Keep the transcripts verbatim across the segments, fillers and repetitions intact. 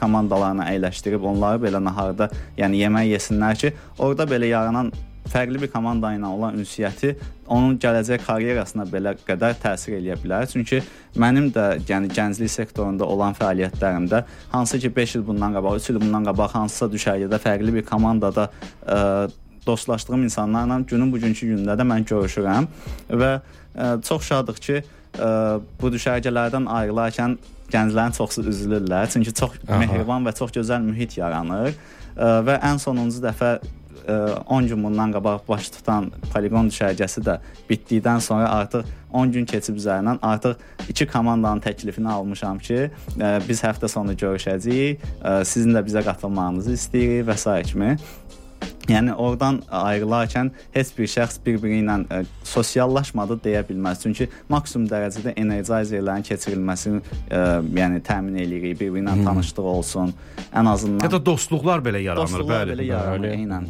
komandalarına əyləşdirib onları belə naharda, yəni yemək yesinlər ki, orada belə yaranan fərqli bir komanda ilə olan ünsiyyəti onun gələcək karyerasına belə qədər təsir edə bilər. Çünki mənim də yəni gənclik sektorunda olan fəaliyyətlərimdə hansı ki beş il bundan qabaq, üç il bundan qabaq hansısa düşərgədə fərqli bir komandada ə, dostlaşdığım insanlarla günün bugünkü gündə də mən görüşürəm və ə, çox şadıq ki, ə, bu düşərgələrdən ayrılarkən gənclərin çoxsu üzülürlər. Çünki çox Aha. mehriban və çox gözəl mühit yaranır ə, və ən sonuncu dəfə on gün bundan qabaq baş tutan poligon düşərgəsi də bitdikdən sonra artıq on gün keçib üzərindən artıq iki komandanın təklifini almışam ki, biz həftə sonu görüşəcəyik, sizin də bizə qatılmağınızı istəyirik və s. kimi. Yəni oradan ayrılarkən heç bir şəxs bir-biri ilə ə, sosiallaşmadı deyə bilməz. Çünki maksimum dərəcədə energizerlərin keçirilməsini ə, yəni təmin edirik, bir-biri ilə tanışlıq olsun. Ən azından ya da dostluqlar belə yaranır, dostluqlar bəli. Belə yaranır, eynən.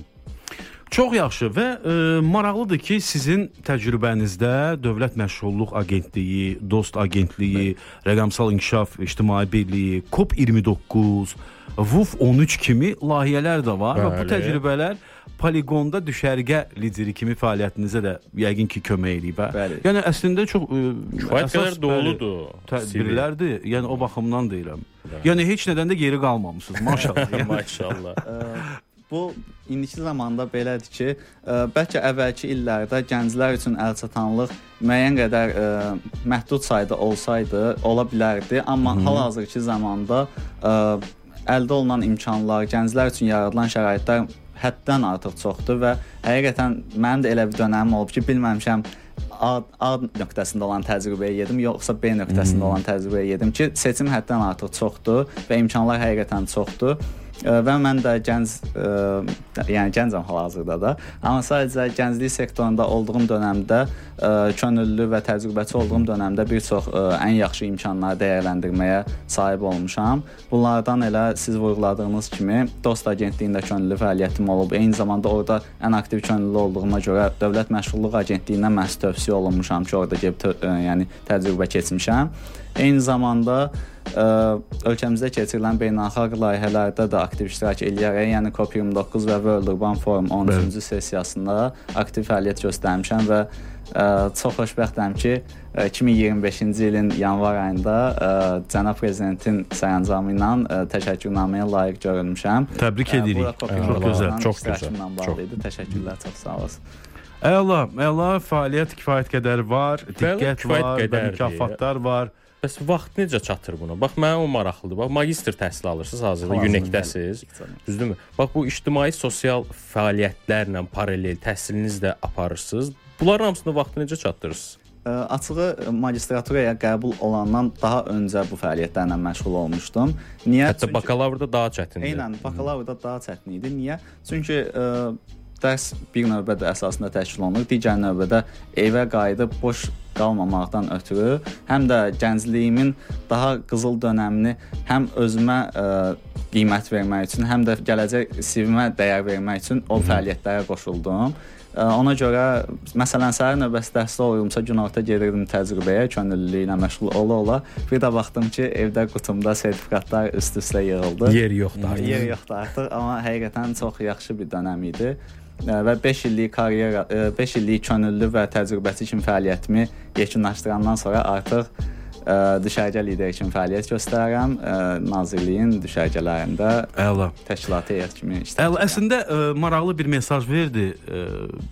Çox yaxşı və e, maraqlıdır ki, sizin təcrübənizdə Dövlət Məşğulluq Agentliyi, Dost Agentliyi, Rəqəmsal İnkişaf İctimai Birliyi, COP iyirmi doqquz, V U F on üç kimi layihələr də var. Bəli. Və bu təcrübələr poligonda düşərgə lideri kimi fəaliyyətinizə də yəqin ki, kömək edib. Yəni əslində çox e, kifayət qədər doludur tədbirlərdir. Yəni o baxımdan deyirəm. Bəli. Yəni heç nədən də geri qalmamısınız. Maşallah. Yəni. Maşallah. Bu indiki zamanda belədir ki, ə, bəlkə əvvəlki illərdə gənclər üçün əlçatanlıq müəyyən qədər ə, məhdud sayda olsaydı, ola bilərdi. Amma Hı-hı. hal-hazırki zamanda ə, əldə olunan imkanlar, gənclər üçün yaradılan şəraitlər həddən artıq çoxdur və həqiqətən mənim də elə bir dönəmim olub ki, bilməmişəm A, A nöqtəsində olan təcrübəyə yedim, yoxsa B nöqtəsində olan təcrübəyə yedim ki, seçim həddən artıq çoxdur və imkanlar həqiqətən çoxdur. Və mən də gənc, ə, yəni gəncəm hal-hazırda da, amma sadəcə gənclik sektorunda olduğum dönəmdə, ə, könüllü və təcrübəçi olduğum dönəmdə bir çox ə, ən yaxşı imkanları dəyərləndirməyə sahib olmuşam. Bunlardan elə siz vurğuladığınız kimi Dost Agentliyində könüllü fəaliyyətim olub. Eyni zamanda orada ən aktiv könüllü olduğuma görə Dövlət Məşğulluq Agentliyindən məhz tövsiyə olunmuşam ki, orada gəlib ə, yəni təcrübə keçmişəm. Eyni zamanda ə, ölkəmizdə keçirilən beynəlxalq layihələrdə də aktiv iştirak eləyərək, yəni COP iyirmi doqquz və World Urban Forum on üçüncü sessiyasında aktiv fəaliyyət göstərmişəm və ə, çox xoşbəxtəm ki, iki min iyirmi beşinci ilin yanvar ayında ə, Cənab Prezidentin sərəncamı ilə ə, təşəkkürnaməyə layiq görülmüşəm. Təbrik edirik. Çox gözəl, çox gözəl. Çox. Təşəkkürlər, çox sağ olasın. Əla, əla fəaliyyət kifayət qədər var, diqqət var, mükafatlar var. Bəs vaxt necə çatır buna? Bax, mənə o maraqlıdır. Bax, magistr təhsili alırsınız, hazırda UNEC-dəsiz. Düzdürmü? Bax, bu ictimai sosial fəaliyyətlərlə paralel təhsiliniz də aparırsınız. Bunların hamısında vaxtı necə çatdırırsınız? Ə, açığı magistraturaya qəbul olandan daha öncə bu fəaliyyətlərlə məşğul olmuşdum. Niyə? Hətta Çünki... bakalavrda daha çətindir. Eynən, bakalavrda daha çətin idi. Niyə? Çünki ə, dərs bir növbədə əsasında təşkil olunur, digər növbədə evə qayıdıb boş qalmamaqdan ötürü həm də gəncliyimin daha qızıl dönəmini həm özümə ə, qiymət vermək üçün, həm də gələcək C V-mə dəyər vermək üçün o fəaliyyətlərə qoşuldum. Ə, ona görə məsələn səhər növbəsi dərsdə olurumsa günorta gedirdim təcrübəyə, könüllülüklə məşğul ola-ola. Bir də baxdım ki, evdə qutumda sertifikatlar üst-üstə yığıldı. Yer yoxdur artıq. Yer yoxdur artıq, amma həqiqətən çox yaxşı bir dönəm idi. Və beş illik karyera, beş illik könüllü və təcrübəçi kimi fəaliyyətimi yekunlaşdırandan sonra artıq ə, düşərgə lideri kimi fəaliyyət göstərirəm. Ə, Nazirliyin düşərgələrində Əla. Təşkilati heyət kimi iştirak edirəm. Əslində ə, maraqlı bir mesaj verdi. Ə,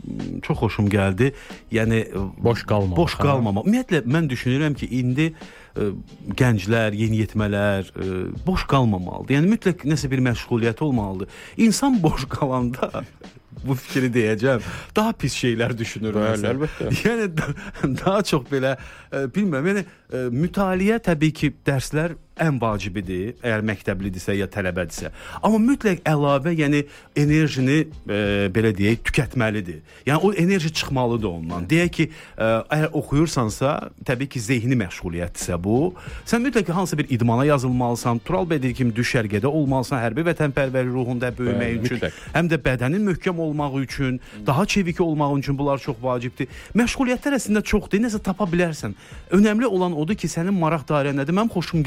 çox xoşum gəldi. Yəni boş qalmamaq. Boş qalmamaq. Ümumiyyətlə mən düşünürəm ki, indi ə, gənclər, yeniyetmələr ə, boş qalmamalıdır. Yəni mütləq nəsə bir məşğuliyyət olmalıdır. İnsan boş qalanda bu fikri deyəcəm, daha pis şeylər düşünür. Bəli, əlbəttə. Yəni da, daha çox belə ə, bilmirəm, yəni ə, mütaliə təbii ki, dərslər ən vacibidir, əgər məktəblidirsə ya tələbədirsə. Amma mütləq əlavə, yəni enerjini e, belə deyək, tükətməlidir. Yəni o enerji çıxmalıdır ondan. Deyək ki, e, əgər oxuyursansa, təbii ki, zehni məşğuliyyətdirsə bu, sən mütləq hansısa bir idmana yazılmalısan, Tural bəy dediyi kimi düşərgədə olmalısan, hərbi vətənpərvəri ruhunda böyümək Bəli, üçün, mütləq. Həm də bədənin möhkəm olmağı üçün, hmm. daha çevik olmaq üçün bunlar çox vacibdir. Məşğuliyyətlər əslində çoxdur, nəsə tapa bilərsən. Önəmli olan odur ki, sənin maraq dairən nədir? Mənim xoşum gəlmir.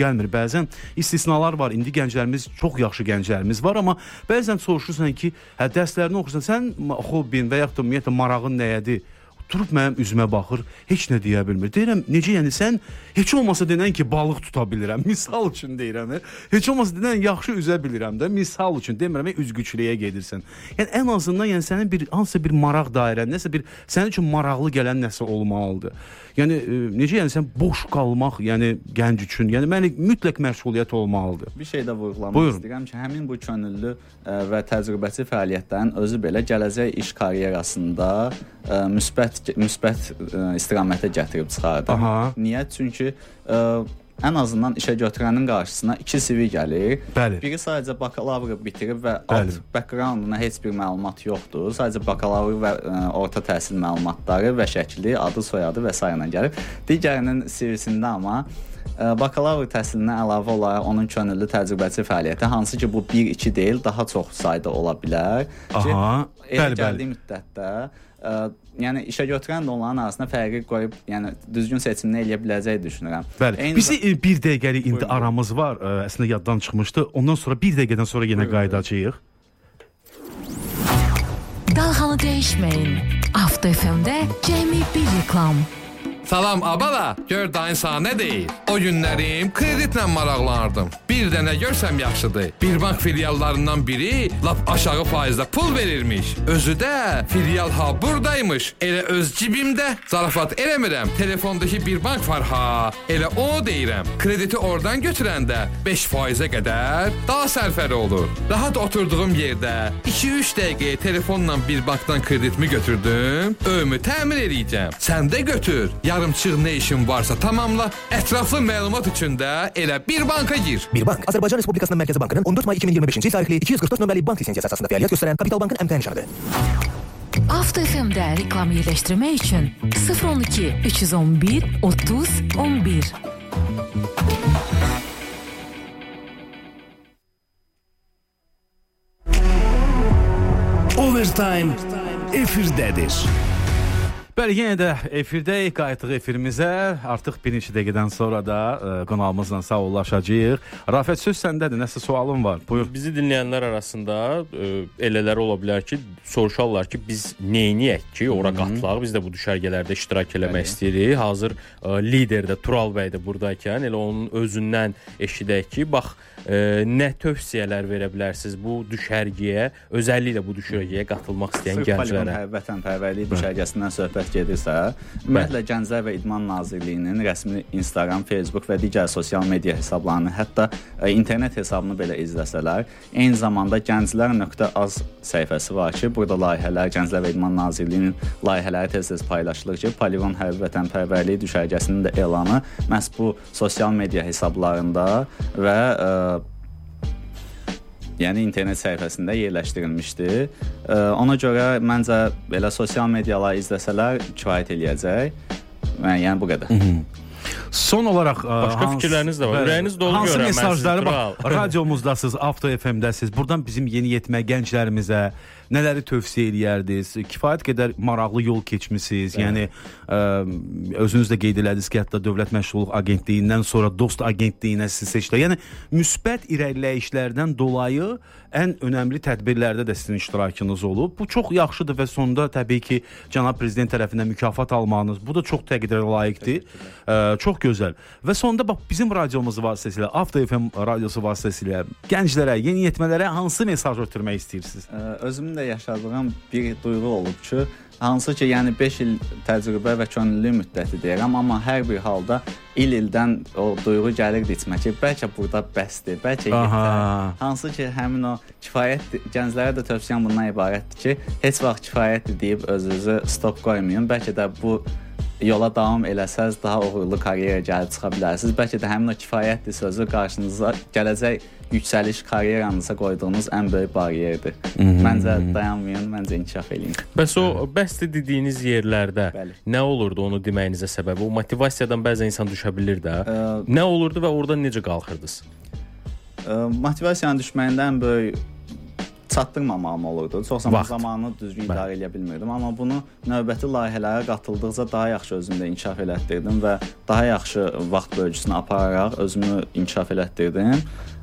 bəzən istisnalar var. İndi gənclərimiz, çox yaxşı gənclərimiz var, amma bəzən soruşursan ki, hə dərslərini oxursan, sən hobbin və yaxud da ümumiyyətlə marağın nəyədir? Durub mənim üzümə baxır, heç nə deyə bilmir. Deyirəm, necə yəni sən heç olmasa denən ki, balıq tuta bilirəm. Misal üçün deyirəm. Heç olmasa denən yaxşı üzə bilirəm də. Misal üçün demirəm, üzgüçlüyə gedirsən. Yəni ən azından yəni sənin bir hansısa bir maraq dairən, nəsə bir sənin üçün maraqlı gələn nəsə olmalıdır. Yəni e, necə yəni sən boş qalmaq, yəni gənc üçün, yəni mənə mütləq məşğuliyyət olmalıdır. Bir şey də vurğulamaq Buyurun. istəyirəm ki, həmin bu könüllü ə, və təcrübəçi fəaliyyətlərin özü belə gələcək iş karyerasında ə, müsbət müsbət ə, istiqamətə gətirib çıxardır. Aha. Niyə? Çünki ə, ən azından işə götürənin qarşısına iki C V gəlir. Bəli. Biri sadəcə bakalavrı bitirib və Bəli. alt backgrounduna heç bir məlumat yoxdur. Sadəcə bakalavr və ə, orta təhsil məlumatları və şəkli, adı, soyadı və s. ilə gəlir. Digərinin C V-sində amma ə, bakalavr təhsilinə əlavə olaraq onun könüllü təcrübəçi fəaliyyəti, hansı ki bu bir iki deyil, daha çox sayda ola bilər. Aha. Ki, elə gəldiyi müddətdə ə, yəni işə götürən də onların arasında fərqi qoyub, yəni düzgün seçimini eləyə biləcəyi düşünürəm. Bəli. Eyni Bizi z- bir dəqiqəlik indi Buyurun. aramız var. Ə, əslində yaddan çıxmışdı. Ondan sonra bir dəqiqədən sonra yenə qayıdacağıq. Dalğanı dəyişməyin. Avto F M-də cəmi bir reklam. Salam abala, gör dayın sana nə deyir? O günlərim kreditlə maraqlanırdım. Bir dənə görsəm yaxşıdır. Bir bank filiallarından biri lap aşağı faizlə pul verirmiş. Özü də filial ha buradaymış. Elə öz cibimdə. Zarafat eləmirəm. Telefondakı bir bank var ha. Elə o deyirəm. Krediti oradan götürəndə beş faizə qədər daha sərfəli olur. Rahat oturduğum yerdə iki üç dəqiqəyə telefonla bir bankdan kreditimi götürdüm. Öyümü təmin edəcəm. Sən də götür. Yarımçıq nə işin varsa tamamla. Ətraflı məlumat üçün də elə bir banka gir. Bir bank, Azərbaycan Respublikasının Mərkəzi Bankının on dörd may iki min iyirmi beşinci il tarixli iki yüz qırx dörd nömrəli bank lisensiyası əsasında fəaliyyət göstərən Kapital Bankın əmtəh nişanıdır. Avto F M-də reklam yerləşdirmək üçün sıfır on iki üç yüz on bir otuz on bir. Overtime efirdədir. Bəli, yenə də efirdəyik, qayıtdıq efirimizə. Artıq bir neçə dəqiqədən sonra da ə, qonağımızla sağollaşacağıq. Rafət, söz səndədir, nəsə sualın var? Buyur. Bizi dinləyənlər arasında ə, elələri ola bilər ki, soruşarlar ki, biz neyniyək ki, ora qatılaq, biz də bu düşərgələrdə iştirak eləmək istəyirik. Hazır ə, lider də Tural bəy də buradakən, elə onun özündən eşidək ki, bax, ə, nə tövsiyələr verə bilərsiniz bu düşərgəyə, özəlliklə bu düşərgəyə qatılmaq istəyən gənclərə? Sırf vətənpərvərlik düşərgəsindən söhbət gedirsə, ümumiyyətlə Gənclər və İdman Nazirliyinin rəsmi Instagram, Facebook və digər sosial media hesablarını, hətta ə, internet hesabını belə izləsələr, eyni zamanda gənclər nöqtə az səhifəsi var ki, burada layihələr, Gənclər və İdman Nazirliyinin layihələri tez-tez paylaşılır ki, Poligon Hərbi Vətənpərvərlik düşərgəsinin də elanı məhz bu sosial media hesablarında və ə, yəni internet səhifəsində yerləşdirilmişdi. Ə, ona görə məncə belə sosial mediaları izləsələr kifayət eləyəcək. Yəni bu qədər. Hı-hı. Son olaraq başqa hans, fikirləriniz də var. Ürəyiniz dolu hansı görürəm. Hansı mesajları bax, radiomuzdasınız, Avto F M-dəsiniz. Buradan bizim yeni yetmə gənclərimizə nələri tövsiyə eləyərdiniz? Kifayət qədər maraqlı yol keçmisiniz. Yəni ə, özünüz də qeyd elədiniz ki, hətta Dövlət Məşğulluq Agentliyindən sonra Dost Agentliyinə siz seçdilər. Yəni müsbət irəliləyişlərdən dolayı ən önəmli tədbirlərdə də sizin iştirakınız olub. Bu çox yaxşıdır və sonda təbii ki, cənab prezident tərəfindən mükafat almanız, bu da çox təqdirə layiqdir. Ə, çox gözəl. Və sonda bax bizim radiomuz vasitəsilə, Avto F M radiosu vasitəsilə gənclərə, yeniyetmələrə hansı mesaj ötürmək istəyirsiniz? Ə, özümün də yaşadığım bir duyğu olub ki, hansı ki, yəni beş il təcrübə və könüllü müddəti deyirəm, amma hər bir halda il-ildən o duyğu gəlirdi içmə ki, bəlkə burada bəsdir, bəlkə yetər. Hansı ki, həmin o kifayət, gənclərə də tövsiyəm bundan ibarətdir ki, heç vaxt kifayətdir deyib özünüzü stop qoymayın. Bəlkə də bu yola davam eləsəz daha uğurlu karyera gəlib çıxa bilərsiniz. Bəlkə də həmin o kifayətdir sözü qarşınıza gələcək yüksəliş karyeranıza qoyduğunuz ən böyük bariyerdir. Məncə dayanmayın, məncə inkişaf eləyin. Bəs o bəsdir dediyiniz yerlərdə Bəli. nə olurdu onu deməyinizə səbəb? O motivasiyadan bəzən insan düşə bilir də. Ə, nə olurdu və oradan necə qalxırdınız? Ə, motivasiyanın düşməyindən böyük çatdırmamam olurdu. Çox zaman zamanı düzgün idarə edə bilmirdim, amma bunu növbəti layihələrə qatıldıqca daha yaxşı özümdə inkişaf elətdirdim və daha yaxşı vaxt bölgüsünü apararaq özümü inkişaf elətdirdim.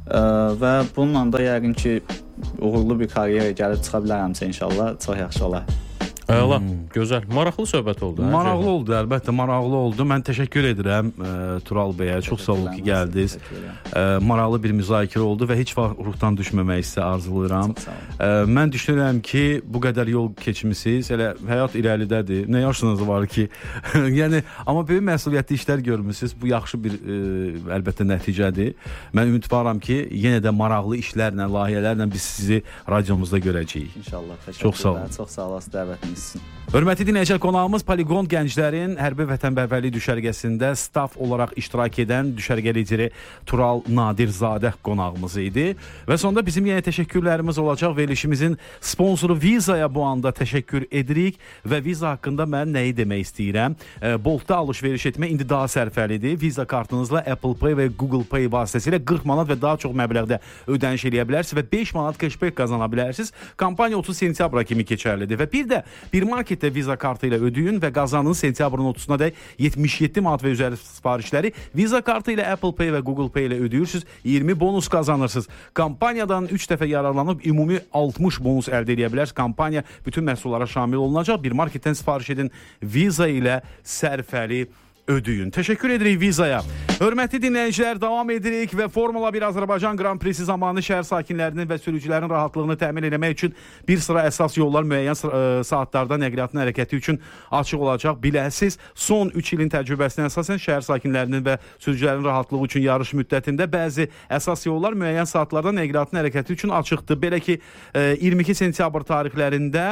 Və bununla da yəqin ki, uğurlu bir karyera gəlib çıxa bilərəmsə inşallah çox yaxşı olar. Əla, hmm. gözəl. Maraqlı söhbət oldu. Maraqlı hə, oldu, əlbəttə maraqlı oldu. Mən təşəkkür edirəm ə, Tural bəyə. Çox sağ olun ki, gəldiniz. Ə, maraqlı bir müzakirə oldu və heç vaxt ruhdan düşməməyi sizə arzulayıram. Ə, mən düşünürəm ki, bu qədər yol keçmisiniz. Elə həyat irəlidədir. Nə yaşınız var ki? yəni, amma böyük məsuliyyətli işlər görmüsünüz. Bu yaxşı bir ə, əlbəttə nəticədir. Mən ümidvaram ki, yenə də maraqlı işlərlə, layihələrlə biz sizi radiomuzda görəcəyik. İnşallah. Təşəkkürlər. Çox sağ olun. Çox sağ olasınız dəvətiniz. Hörmətli dinləyicilər, qonağımız Poliqon gənclərin hərbi vətənpərvərlik düşərgəsində staff olaraq iştirak edən düşərgə lideri Tural Nadirzadə qonağımız idi. Və sonda bizim yenə təşəkkürlərimiz olacaq. Verilişimizin sponsoru Vizaya bu anda təşəkkür edirik və Viza haqqında mən nəyi demək istəyirəm? E, Boltda alış-veriş etmək indi daha sərfəlidir. Viza kartınızla Apple Pay və Google Pay vasitəsilə qırx manat və daha çox məbləğdə ödəniş eləyə bilərsiniz və beş manat cashback qazana bilərsiniz. Kampaniya otuz sentyabra kimi keçərlidir və bir də bir marketdə Viza kartı ilə ödəyin və qazanın sentyabrın otuzuna dək yetmiş yeddi manat və üzəri sifarişləri Viza kartı ilə Apple Pay və Google Pay ilə ödəyirsiniz, iyirmi bonus qazanırsınız. Kampaniyadan üç dəfə yararlanıb ümumi altmış bonus əldə edə bilərsiniz. Kampaniya bütün məhsullara şamil olunacaq. Bir marketdən sifariş edin, Viza ilə sərfəli ödəyin. Təşəkkür edirik Vizaya. Hörmətli dinləyicilər, davam edirik və Formula bir Azərbaycan Grand Prixi zamanı şəhər sakinlərinin və sürücülərin rahatlığını təmin etmək üçün bir sıra əsas yollar müəyyən saatlarda nəqliyyatın hərəkəti üçün açıq olacaq. Biləsiz, son üç ilin təcrübəsinə əsasən şəhər sakinlərinin və sürücülərin rahatlığı üçün yarış müddətində bəzi əsas yollar müəyyən saatlarda nəqliyyatın hərəkəti üçün açıqdır. Belə ki, iyirmi iki sentyabr tarixlərində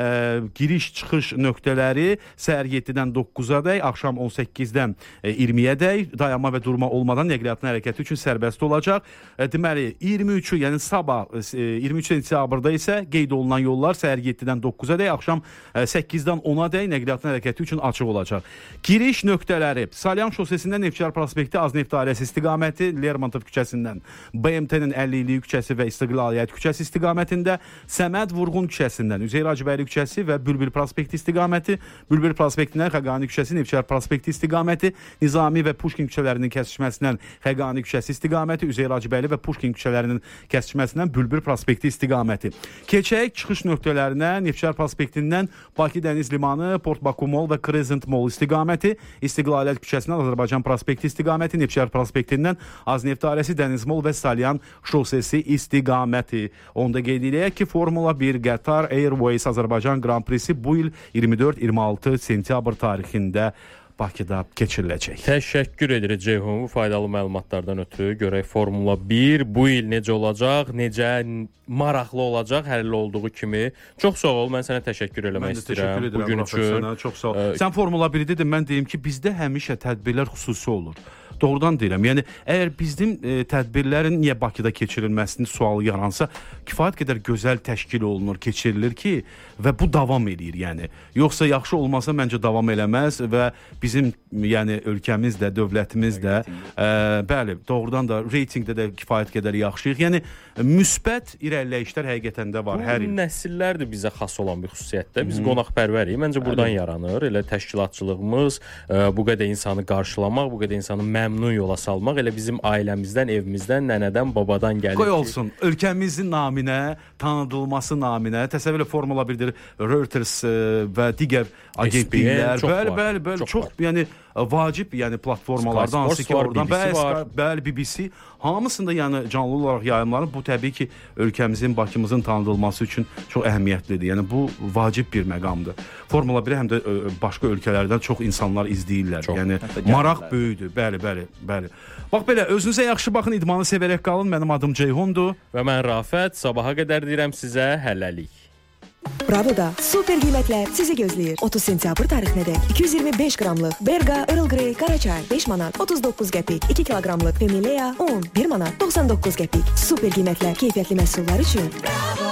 giriş-çıxış nöqtələri səhər yeddidən doqquza dək, axşam on səkkizdən iyirmiyə dək dayanma və durma olmadan nəqliyyatın hərəkəti üçün sərbəst olacaq. Deməli, iyirmi üçü, yəni sabah iyirmi üç sentyabrda isə qeyd olunan yollar səhər yeddidən doqquza dək, axşam səkkizdən ona dək nəqliyyatın hərəkəti üçün açıq olacaq. Giriş nöqtələri Salyan şosesindən Neftçilar prospekti Azneft dairəsi istiqaməti, Lermontov küçəsindən B M T-nin əlilliyi küçəsi və İstiqlaliyyət küçəsi istiqamətində, Səməd Vurğun küçəsindən Üzeyir Hacıbəyli küçəsi və Bülbül prospekti istiqaməti, Bülbül prospektindən Xəqani küçəsi, Neftçilar prospekti istiqaməti, Nizami və Puşkin küçələrinin kəsişməsindən Xəqani küçəsi istiqaməti, Üzeyir Hacıbəyli və Puşkin küçələrinin kəsişməsindən Bülbül prospekti istiqaməti. Keçək çıxış nöqtələrinə. Neftçilar prospektindən Bakı Dəniz Limanı, Port Baku Mall və Crescent Mall istiqaməti, İstiqlaliyyət küçəsindən Azərbaycan prospekti istiqaməti, Neftçilar prospektindən Azneft dairəsi, Dəniz Mall və Salyan şosesi istiqaməti. Onda qeyd edək ki, Formula bir Qatar Airways Azərbaycan Grand Prixi bu il iyirmi dörd iyirmi altı sentyabr tarixində Bakıda keçiriləcək. Təşəkkür edirik Ceyhun bu faydalı məlumatlardan ötürü. Görək Formula bir bu il necə olacaq, necə maraqlı olacaq, hər il olduğu kimi. Çox sağ ol, mən sənə təşəkkür eləmək istəyirəm bugün üçün. Çox sağ ol. Ə, Sən Formula biri dedin, mən deyim ki, bizdə həmişə tədbirlər xüsusi olur. Doğrudan deyirəm. Yəni əgər bizim e, tədbirlərin niyə Bakıda keçirilməsinin sualı yaransa, kifayət qədər gözəl təşkil olunur, keçirilir ki, və bu davam edir, yəni. Yoxsa yaxşı olmasa məncə davam eləməz və bizim yəni ölkəmiz də, dövlətimiz də e, bəli, doğrudan da reytinqdə də kifayət qədər yaxşıyıq. Yəni müsbət irəliləyişlər həqiqətən də var bu hər il. Bu nəsillərdir bizə xas olan bir xüsusiyyətdə. Biz qonaqpərvərik. Məncə buradan Əli. yaranır. Elə təşkilatçılığımız, e, bu qədər insanı qarşılamaq, bu qədər insanı məmnun yola salmaq elə bizim ailəmizdən, evimizdən, nənədən, babadan gəlir. Qoy olsun. Ki... Ölkəmizin naminə, tanıdılması naminə, təsəvvürlə Formula birdir, Reuters ə, və digər agentliklər, bəli, bəli, bəli, çox, çox yəni vacib, yəni platformalardan hansı ki, oradan bəli, bəli, B B C hamısında yəni canlı olaraq yayımlanır. Bu təbii ki, ölkəmizin, Bakımızın tanıdılması üçün çox əhəmiyyətlidir. Yəni bu vacib bir məqamdır. Formula biri həm də ə, başqa ölkələrdən çox insanlar izləyirlər. Çox. Yəni maraq böyükdür. Bəli, bəli, bəli. Bax belə, özünüzə yaxşı baxın, idmanı sevərək qalın. Mənim adım Ceyhundur və mən Rafət. Sabaha qədər deyirəm sizə hələlik. Bravo'da super qiymətlər sizi gözləyir. otuz sentyabr tarixinədək iki yüz iyirmi beş qramlıq Berga Earl Grey Qaraçay beş manat otuz doqquz qəpik, iki kiloqramlıq Femilea un bir manat doxsan doqquz qəpik. Super qiymətlər keyfiyyətli məhsullar üçün. Bravo.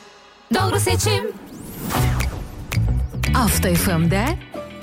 Doğru seçim. Avto F M-də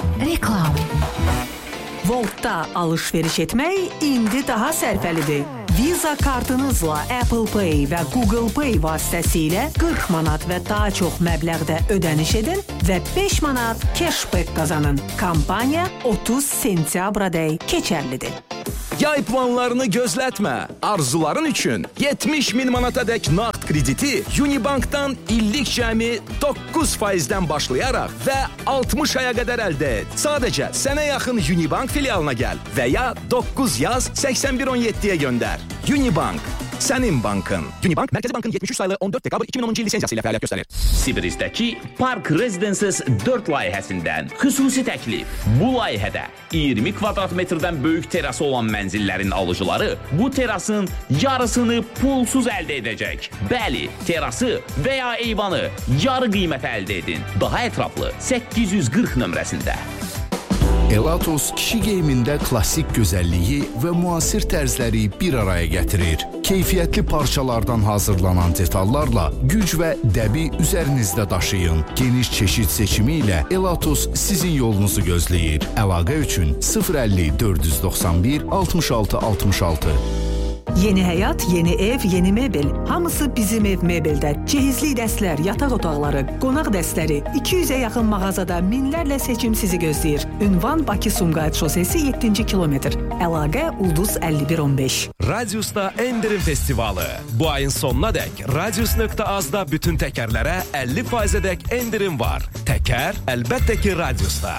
reklam. Voltda alış-veriş etmək indi daha sərfəlidir. Visa kartınızla Apple Pay və Google Pay vasitəsilə qırx manat və daha çox məbləğdə ödəniş edin və beş manat cashback qazanın. Kampaniya otuz sentyabrədək keçərlidir. Yay planlarını gözlətmə. Arzuların üçün yetmiş min manatadək nağd krediti Unibankdan illik cəmi doqquz faizdən başlayaraq və altmış aya qədər əldə et. Sadəcə sənə yaxın Unibank filialına gəl və ya doqquz yaz səksən bir on yeddiyə göndər. Unibank, sənin bankın. Unibank Mərkəzi Bankın yetmiş üç saylı on dörd dekabr iki min onuncu il lisensiyası ilə fəaliyyət göstərir. Sibirizdəki Park Residences dörd layihəsindən xüsusi təklif. Bu layihədə iyirmi kvadrat metrdən böyük terası olan mənzillərin alıcıları bu terasın yarısını pulsuz əldə edəcək. Bəli, terası və ya eyvanı yarı qiymətə əldə edin. Daha ətraflı səkkiz yüz qırx nömrəsində. Elatos kişi geyimində klassik gözəlliyi və müasir tərzləri bir araya gətirir. Keyfiyyətli parçalardan hazırlanan detallarla güc və dəbi üzərinizdə daşıyın. Geniş çeşid seçimi ilə Elatos sizin yolunuzu gözləyir. Əlaqə üçün sıfır əlli dörd yüz doxsan bir altmış altı altmış altı. Yeni həyat, yeni ev, yeni mebel. Hamısı bizim ev mebeldə. Cehizli dəstlər, yataq otaqları, qonaq dəstləri, iki yüzə yaxın mağazada minlərlə seçim sizi gözləyir. Ünvan Bakı Sumqayıt şosesi yeddinci kilometr. Əlaqə Ulduz əlli bir on beş. Radiusda endirim festivalı. Bu ayın sonuna dək radius nöqtə azda bütün təkərlərə əlli faizədək endirim var. Təkər əlbəttə ki Radiusda.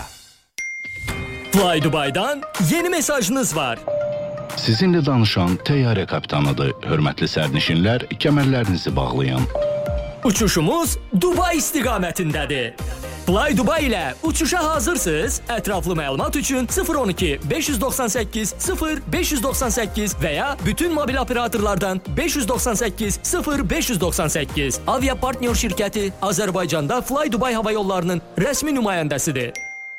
Fly Dubai'dan yeni mesajınız var. Sizinlə danışan təyyarə kapitanıdır. Hörmətli sərnişinlər, kəmərlərinizi bağlayın. Uçuşumuz Dubai istiqamətindədir. Fly Dubai ilə uçuşa hazırsınız? Ətraflı məlumat üçün sıfır on iki beş yüz doxsan səkkiz sıfır beş yüz doxsan səkkiz və ya bütün mobil operatorlardan beş yüz doxsan səkkiz sıfır beş yüz doxsan səkkiz. Avia partner şirkəti Azərbaycanda Fly Dubai hava yollarının rəsmi nümayəndəsidir.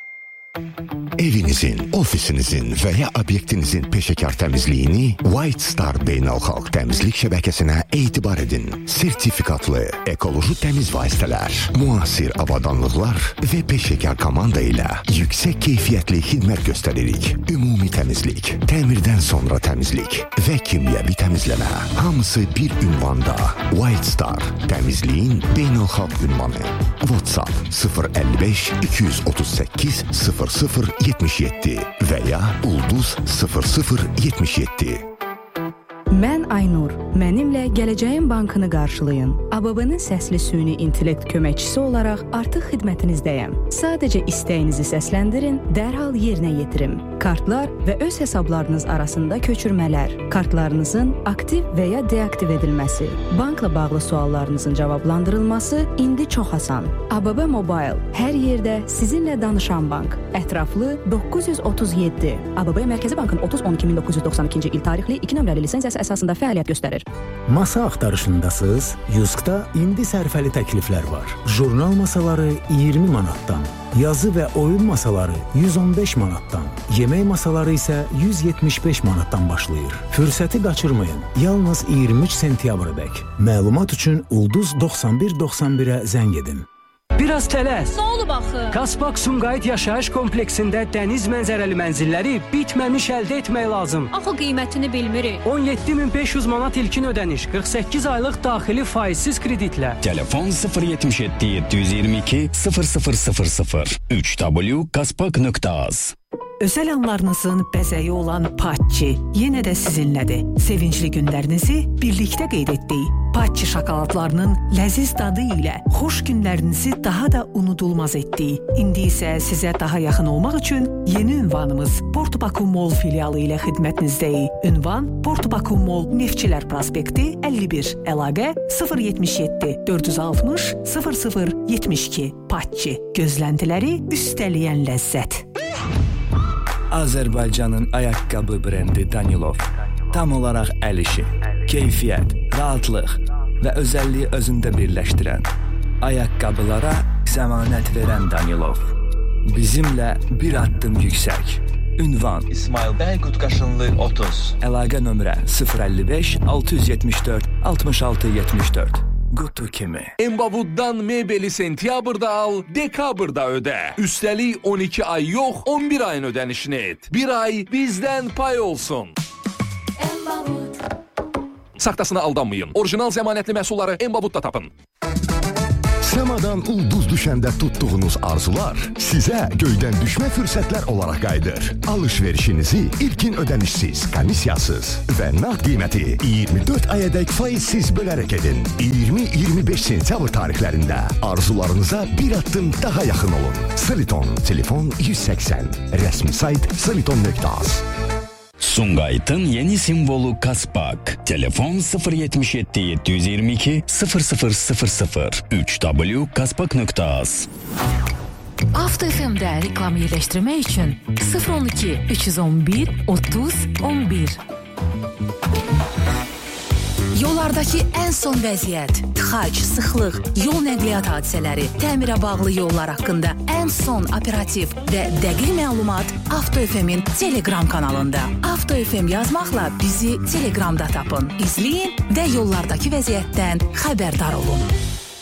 Evinizin, ofisinizin və ya obyektinizin peşəkar təmizliyini White Star Beynəlxalq Təmizlik Şəbəkəsinə etibar edin. Sertifikatlı, ekoloji təmiz vasitələr, müasir avadanlıqlar və peşəkar komanda ilə yüksək keyfiyyətli xidmət göstəririk. Ümumi təmizlik, təmirdən sonra təmizlik və kimyəvi təmizləmə. Hamısı bir ünvanda. White Star, təmizliyin beynəlxalq ünvanı. WhatsApp sıfır əlli beş iki yüz otuz səkkiz sıfır sıfır yetmiş yeddi və ya Ulduz sıfır sıfır yetmiş yeddi. Mən Aynur. Mənimlə Gələcəyin Bankını qarşılayın. A B B-nin səsli süni intellekt köməkçisi olaraq artıq xidmətinizdəyəm. Sadəcə istəyinizi səsləndirin, dərhal yerinə yetirim. Kartlar və öz hesablarınız arasında köçürmələr, kartlarınızın aktiv və ya deaktiv edilməsi, bankla bağlı suallarınızın cavablandırılması indi çox asan. A B B Mobile hər yerdə sizinlə danışan bank. Ətraflı doqquz yüz otuz yeddi. A B B Mərkəzi Bankın otuz on iki min doqquz yüz doxsan ikinci il tarixli iki nömrəli lisensiyası əsasında fəaliyyət göstərir. Masa axtarışındasınız? Yuskda indi sərfəli təkliflər var. Jurnal masaları iyirmi manatdan, yazı və oyun masaları yüz on beş manatdan, yemək masaları isə yüz yetmiş beş manatdan başlayır. Fürsəti qaçırmayın. Yalnız iyirmi üç sentyabrdək. Məlumat üçün Ulduz doxsan bir doxsan birə zəng edin. Biraz tələs. Nə olub axı? Kaspak Sumqayıt yaşayış kompleksində dəniz mənzərəli mənzilləri bitməmiş əldə etmək lazım. Axı qiymətini bilmirik. on yeddi min beş yüz manat ilkin ödəniş, qırx səkkiz aylıq daxili faizsiz kreditlə. Telefon sıfır yetmiş yeddi yeddi yüz iyirmi iki sıfır sıfır sıfır sıfır üç w kaspak nöqtə az. Özəl anlarınızın bəzəyi olan Patçi yenə də sizinlədir. Sevincli günlərinizi birlikdə qeyd etdik. Patçi şokoladlarının ləziz dadı ilə xoş günlərinizi daha da unudulmaz etdik. İndi isə sizə daha yaxın olmaq üçün yeni ünvanımız Port Baku Mall filialı ilə xidmətinizdəyik. Ünvan Port Baku Mall Neftçilər prospekti əlli bir. Əlaqə sıfır yetmiş yeddi dörd yüz altmış sıfır sıfır yetmiş iki. Patçi. Gözləntiləri üstələyən ləzzət. Azərbaycanın ayaqqabı brendi Danilov. Tam olaraq əl işi, keyfiyyət, rahatlıq və özəlliyi özündə birləşdirən, ayaqqabılara zəmanət verən Danilov. Bizimlə bir addım yüksək. Ünvan İsmail bəy Qutqaşınlı otuz. Əlaqə nömrə sıfır əlli beş altı yüz yetmiş dörd altmış altı yetmiş dörd. Qutu kimi. Embavuddan mebeli sentyabrda al, dekabrda ödə. Üstəlik on iki ay yox, on bir ayın ödənişini et. Bir ay bizdən pay olsun. Embavud, Saxtasına aldanmayın. Orijinal zəmanətli məhsulları Embabutda tapın. Semadan ulduz düşəndə tutduğunuz arzular sizə göydən düşmə fürsətlər olaraq qayıdır. Alış-verişinizi ilkin ödənişsiz, komissiyasız və nağd qiyməti iyirmi dörd ayədək faizsiz bölərək edin. iyirmi iyirmi beş sentyabr tarixlərində arzularınıza bir addım daha yaxın olun. Saliton, telefon yüz səksən, rəsmi sayt saliton nöqtə az. Sumqayıtın yeni simvolu Kaspak. Telefon sıfır yetmiş yeddi yeddi yüz iyirmi iki sıfır sıfır sıfır sıfır üç w kaspak nöqtə az. Avto F M-də reklam yerləşdirmək üçün sıfır on iki üç on bir otuz on bir. Yollardakı ən son vəziyyət, tıxac, sıxlıq, yol nəqliyyat hadisələri, təmirə bağlı yollar haqqında ən son operativ və dəqiq məlumat Avto F M-in Telegram kanalında. Avto F M yazmaqla bizi Telegramda tapın, izləyin və yollardakı vəziyyətdən xəbərdar olun.